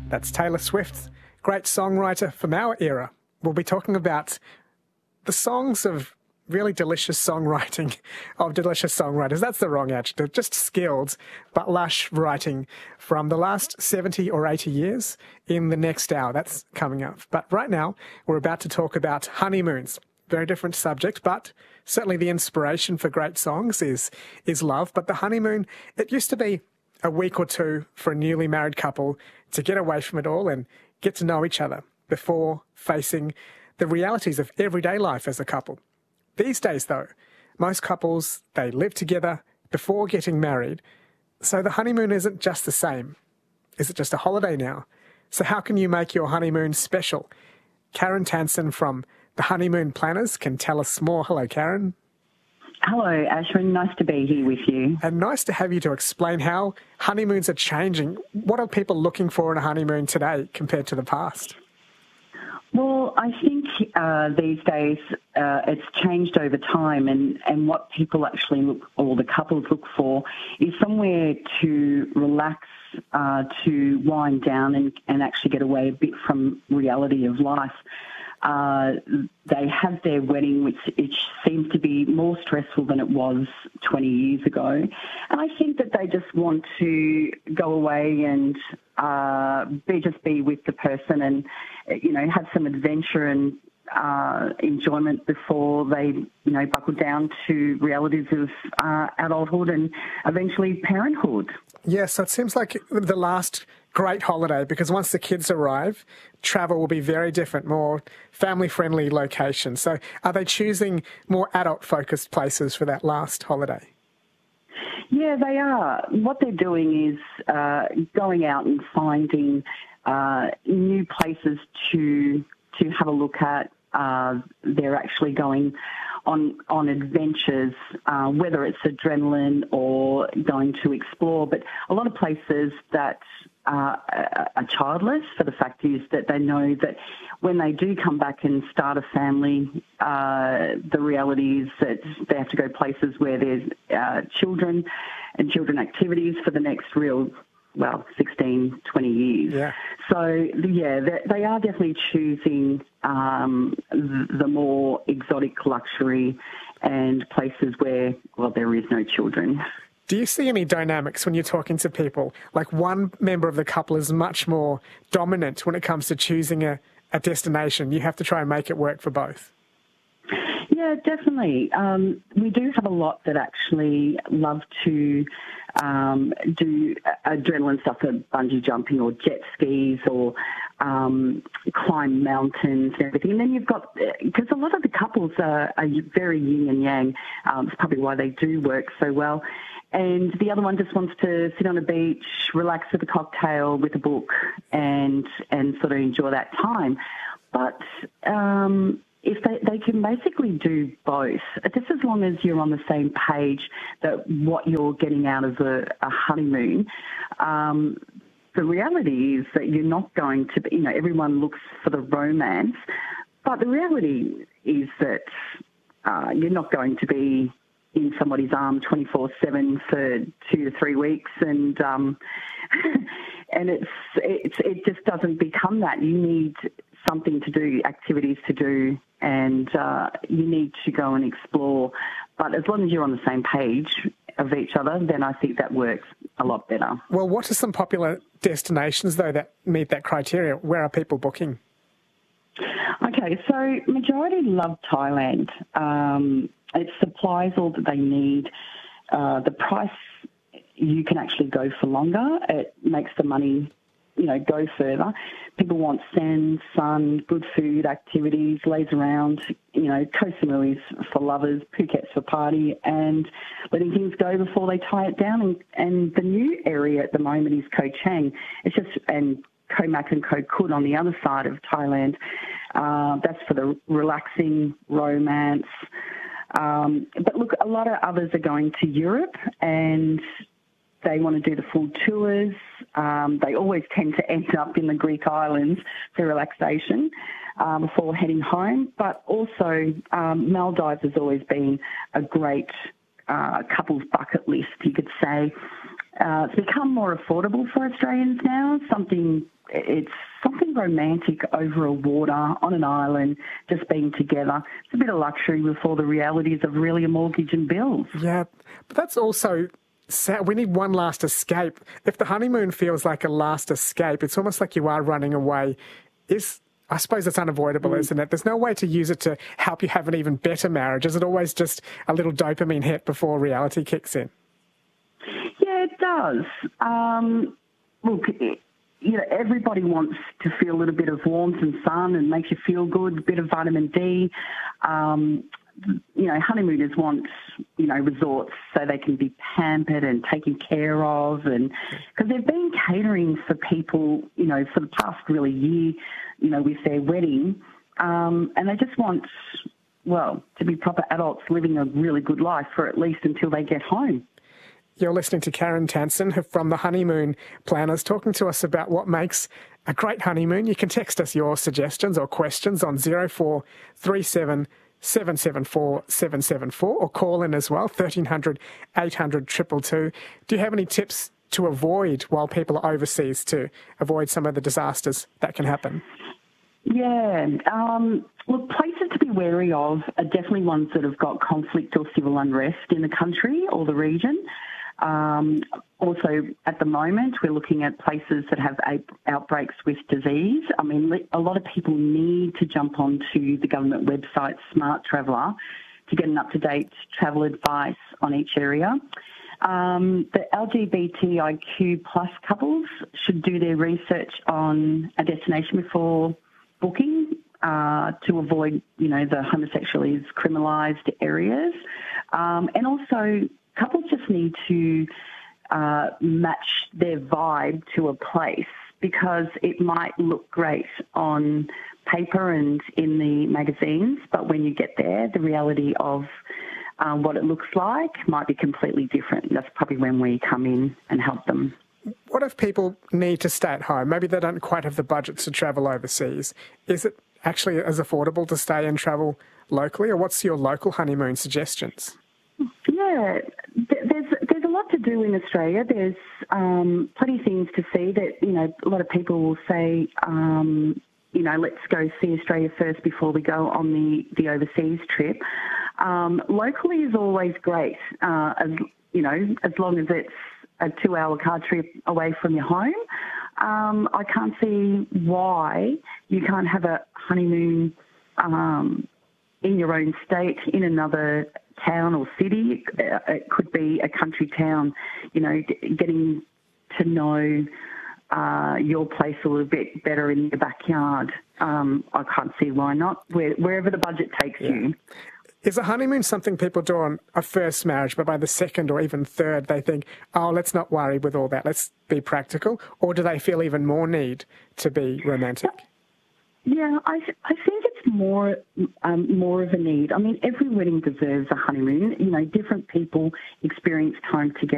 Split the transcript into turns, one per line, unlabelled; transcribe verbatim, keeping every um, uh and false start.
That's Taylor Swift, great songwriter from our era. We'll be talking about the songs of really delicious songwriting, of delicious songwriters. That's the wrong adjective, just skilled but lush writing from the last seventy or eighty years in the next hour. That's coming up. But right now, we're about to talk about honeymoons. Very different subject, but certainly the inspiration for great songs is, is love. But the honeymoon, it used to be a week or two for a newly married couple to get away from it all and get to know each other before facing the realities of everyday life as a couple. These days, though, most couples, they live together before getting married, so the honeymoon isn't just the same. Is it just a holiday now? So how can you make your honeymoon special? Karen Tansen from The Honeymoon Planners can tell us more. Hello, Karen.
Hello, Ashwin. Nice to be here with you.
And nice to have you to explain how honeymoons are changing. What are people looking for in a honeymoon today compared to the past?
Well, I think uh, these days uh, it's changed over time, and, and what people actually look, or the couples look for, is somewhere to relax, uh, to wind down and, and actually get away a bit from reality of life. Uh, they have their wedding, which it seems to be more stressful than it was twenty years ago. And I think that they just want to go away and uh, be just be with the person and, you know, have some adventure and uh, enjoyment before they, you know, buckle down to realities of uh, adulthood and eventually parenthood.
Yes, so it seems like the last great holiday, because once the kids arrive, travel will be very different, more family-friendly locations. So are they choosing more adult-focused places for that last holiday?
Yeah, they are. What they're doing is uh, going out and finding uh, new places to to have a look at. Uh, they're actually going on on adventures, uh, whether it's adrenaline or going to explore. But a lot of places that uh, are childless, for the fact is that they know that when they do come back and start a family, uh, the reality is that they have to go places where there's uh, children and children activities for the next real, well, sixteen, twenty years.
Yeah.
So, yeah, they, they are definitely choosing um, the more exotic luxury and places where, well, there is no children.
Do you see any dynamics when you're talking to people? Like one member of the couple is much more dominant when it comes to choosing a, a destination. You have to try and make it work for both.
Yeah, definitely. Um, we do have a lot that actually love to um, do adrenaline stuff, like bungee jumping or jet skis or um, climb mountains and everything. And then you've got, because a lot of the couples are, are very yin and yang. Um, it's probably why they do work so well. And the other one just wants to sit on a beach, relax with a cocktail, with a book, and and sort of enjoy that time. But um, if they, they can basically do both, just as long as you're on the same page that what you're getting out of a, a honeymoon. Um, the reality is that you're not going to be, you know, everyone looks for the romance, but the reality is that uh, you're not going to be in somebody's arm twenty-four seven for two to three weeks, and um, and it's, it's it just doesn't become that. You need something to do, activities to do, and uh, you need to go and explore. But as long as you're on the same page of each other, then I think that works a lot better.
Well, what are some popular destinations, though, that meet that criteria? Where are people booking?
Okay, so majority love Thailand. Um, it supplies all that they need. Uh, the price, you can actually go for longer. It makes the money, you know, go further. People want sand, sun, good food, activities, lays around, you know, Koh Samui's for lovers, Phuket's for party, and letting things go before they tie it down. And, and the new area at the moment is Koh Chang. It's just, and Koh Mak and Koh Kud on the other side of Thailand. Uh, that's for the relaxing romance. Um, but look, a lot of others are going to Europe and they want to do the full tours. Um, they always tend to end up in the Greek islands for relaxation uh, before heading home. But also um, Maldives has always been a great uh, couple's bucket list, you could say. uh, it's become more affordable for Australians now. Something it's something romantic over a water on an island, just being together. It's a bit of luxury with all the realities of really a mortgage and bills.
Yeah, but that's also sad. We need one last escape. If the honeymoon feels like a last escape, it's almost like you are running away. Is I suppose it's unavoidable, mm. isn't it? There's no way to use it to help you have an even better marriage. Is it always just a little dopamine hit before reality kicks in?
Yeah, it does. Um, look, it, you know, everybody wants to feel a little bit of warmth and sun and makes you feel good, a bit of vitamin D. Um, you know, honeymooners want, you know, resorts so they can be pampered and taken care of, and because they've been catering for people, you know, for the past really year, you know, with their wedding, um, and they just want, well, to be proper adults living a really good life for at least until they get home.
You're listening to Karen Tanson from the Honeymoon Planners, talking to us about what makes a great honeymoon. You can text us your suggestions or questions on zero four three seven seven seven four seven seven four or call in as well, thirteen hundred eight hundred two two two. Do you have any tips to avoid while people are overseas to avoid some of the disasters that can happen?
Yeah, um, look, places to be wary of are definitely ones that have got conflict or civil unrest in the country or the region. Um, also, at the moment, we're looking at places that have outbreaks with disease. I mean, a lot of people need to jump onto the government website, Smart Traveller, to get an up-to-date travel advice on each area. Um, the L G B T I Q plus couples should do their research on a destination before booking uh, to avoid, you know, the homosexually criminalised areas. Um, and also, couples just need to uh, match their vibe to a place, because it might look great on paper and in the magazines, but when you get there, the reality of um, what it looks like might be completely different. That's probably when we come in and help them.
What if people need to stay at home? Maybe they don't quite have the budget to travel overseas. Is it actually as affordable to stay and travel locally, or what's your local honeymoon suggestions?
Yeah, there's there's a lot to do in Australia. There's um, plenty of things to see that, you know, a lot of people will say, um, you know, let's go see Australia first before we go on the, the overseas trip. Um, locally is always great, uh, as, you know, as long as it's a two-hour car trip away from your home. Um, I can't see why you can't have a honeymoon um, in your own state, in another town or city. It could be a country town, you know, getting to know uh, your place a little bit better in your backyard. Um, I can't see why not, Where, wherever the budget takes yeah. you.
Is a honeymoon something people do on a first marriage, but by the second or even third, they think, oh, let's not worry with all that, let's be practical? Or do they feel even more need to be romantic?
Yeah, I, I think it's more um, more of a need. I mean, every wedding deserves a honeymoon. You know, different people experience time together